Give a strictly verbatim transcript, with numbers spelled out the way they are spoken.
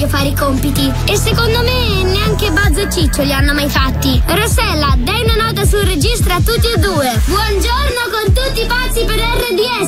fare i compiti. E secondo me neanche Buzz e Ciccio li hanno mai fatti. Rossella, dai una nota sul registro a tutti e due. Buongiorno con tutti i pazzi per R D